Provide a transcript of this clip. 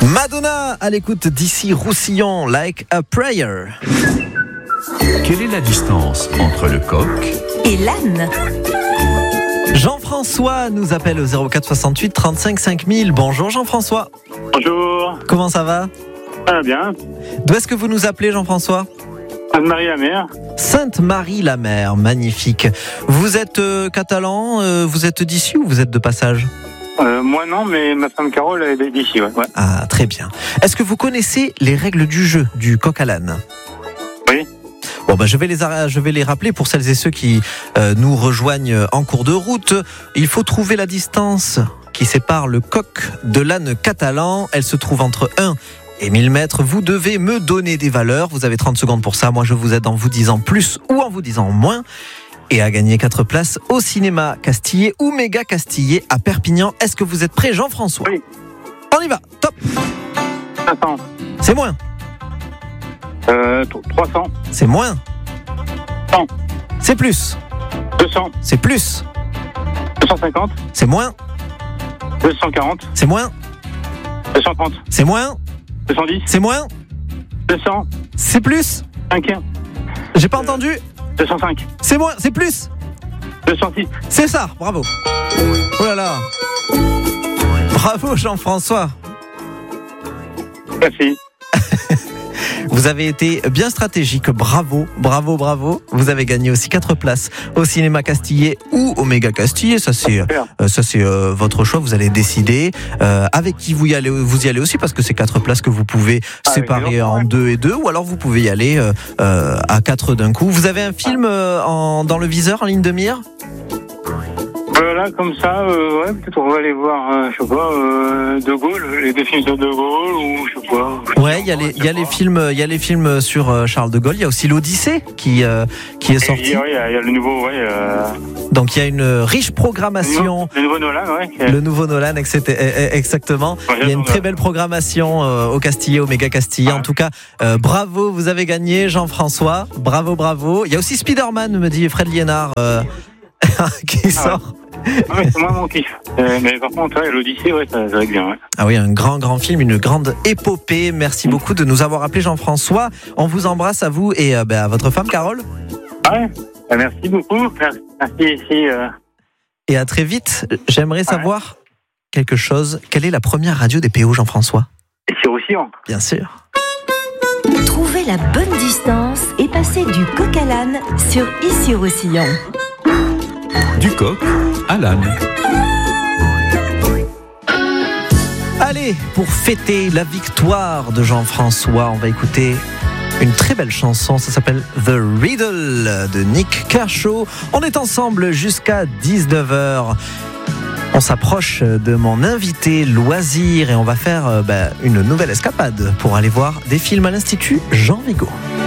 Madonna à l'écoute d'ici Roussillon, Like a Prayer. Quelle est la distance entre le coq et l'âne? Jean-François nous appelle au 04 68 35 5000. Bonjour Jean-François. Bonjour. Comment ça va? Ça va bien. D'où est-ce que vous nous appelez Jean-François? Sainte-Marie-la-Mer. Sainte-Marie-la-Mer, magnifique. Vous êtes catalan, vous êtes d'ici ou vous êtes de passage? Moi non, mais ma femme Carole elle est d'ici. Ouais. Ah, très bien. Est-ce que vous connaissez les règles du jeu, du coq à l'âne? Oui. Bon, je vais les rappeler pour celles et ceux qui nous rejoignent en cours de route. Il faut trouver la distance qui sépare le coq de l'âne catalan. Elle se trouve entre 1 et 1000 mètres. Vous devez me donner des valeurs. Vous avez 30 secondes pour ça. Moi, je vous aide en vous disant plus ou en vous disant moins. Et à gagner 4 places au cinéma Castillet ou Méga Castillet à Perpignan. Est-ce que vous êtes prêt, Jean-François? Oui. On y va. Top. 500. C'est moins. 300. C'est moins. 100. C'est plus. 200. C'est plus. 250. C'est moins. 240. C'est moins. 230. C'est moins. 210. C'est moins. 200. C'est plus. 5. J'ai pas entendu. 205. C'est moins. C'est plus. 206. C'est ça. Bravo. Oh là là. Bravo Jean-François. Merci. Vous avez été bien stratégique. Bravo, bravo, bravo. Vous avez gagné aussi 4 places au cinéma Castillet ou au Méga Castillet. Ça c'est votre choix. Vous allez décider avec qui vous y allez aussi, parce que c'est 4 places que vous pouvez séparer en 2 et 2, ou alors vous pouvez y aller à 4 d'un coup. Vous avez un film dans le viseur, en ligne de mire? Là, comme ça, peut-être on va aller voir, je sais pas, De Gaulle, les deux films sur De Gaulle, ou je sais pas. Ouais, il y a les films sur Charles de Gaulle. Il y a aussi l'Odyssée qui est sorti. Il y a le nouveau, Donc il y a une riche programmation. Le nouveau Nolan, Le nouveau Nolan, exactement. Ouais, il y a une très belle programmation au Castillet, au Méga Castillet. En tout cas, bravo, vous avez gagné, Jean-François. Bravo, bravo. Il y a aussi Spider-Man, me dit Fred Liénard, qui sort. C'est moi mon kiff. Mais par contre, l'Odyssée, ça va être bien. Ouais. Ah oui, un grand film, une grande épopée. Merci beaucoup de nous avoir appelé, Jean-François. On vous embrasse, à vous et à votre femme, Carole. Ouais, merci beaucoup. Merci. Et à très vite. J'aimerais savoir quelque chose. Quelle est la première radio des PO, Jean-François? C'est Roussillon. Bien sûr. Trouvez la bonne distance et passez du coq à l'âne sur Ici Roussillon. Du coq à l'âne. Allez, pour fêter la victoire de Jean-François, on va écouter une très belle chanson. Ça s'appelle The Riddle de Nick Kershaw. On est ensemble jusqu'à 19h. On s'approche de mon invité loisir et on va faire une nouvelle escapade pour aller voir des films à l'Institut Jean Vigo.